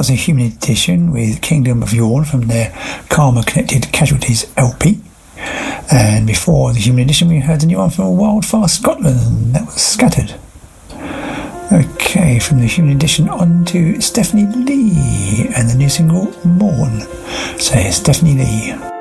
was a Human Edition with Kingdom of Yawn from their Karma Connected Casualties LP. And before the Human Edition, we heard the new one from Wildfire Scotland. That was Scattered. Okay, from the Human Edition on to Stephanie Lee and the new single Mourn. So, Stephanie Lee.